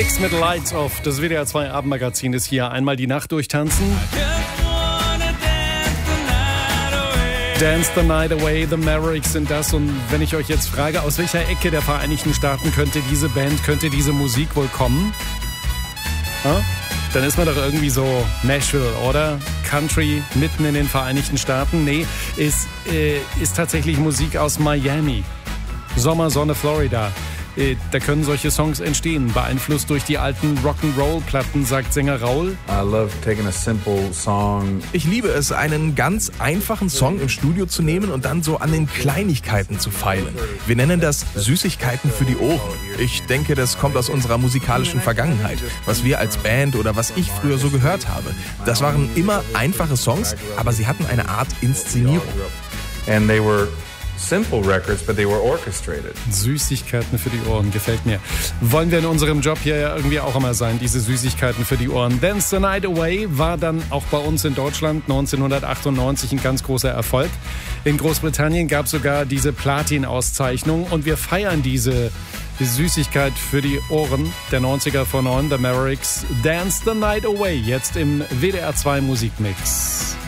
Six mit Lights Off. Das WDR 2 Abendmagazin ist hier. Einmal die Nacht durchtanzen. Dance the Night Away, The Mavericks sind das. Und wenn ich euch jetzt frage, aus welcher Ecke der Vereinigten Staaten könnte diese Band, könnte diese Musik wohl kommen? Dann ist man doch irgendwie so Nashville, oder? Country mitten in den Vereinigten Staaten. Nee, ist tatsächlich Musik aus Miami. Sommer, Sonne, Florida. Da können solche Songs entstehen, beeinflusst durch die alten Rock'n'Roll-Platten, sagt Sänger Raul. Ich liebe es, einen ganz einfachen Song im Studio zu nehmen und dann so an den Kleinigkeiten zu feilen. Wir nennen das Süßigkeiten für die Ohren. Ich denke, das kommt aus unserer musikalischen Vergangenheit, was wir als Band oder was ich früher so gehört habe. Das waren immer einfache Songs, aber sie hatten eine Art Inszenierung. And they were simple records, but they were orchestrated. Süßigkeiten für die Ohren, gefällt mir. Wollen wir in unserem Job hier ja irgendwie auch immer sein, diese Süßigkeiten für die Ohren. Dance the Night Away war dann auch bei uns in Deutschland 1998 ein ganz großer Erfolg. In Großbritannien gab es sogar diese Platin-Auszeichnung und wir feiern diese Süßigkeit für die Ohren der 90er von 9, The Mavericks. Dance the Night Away, jetzt im WDR 2 Musikmix.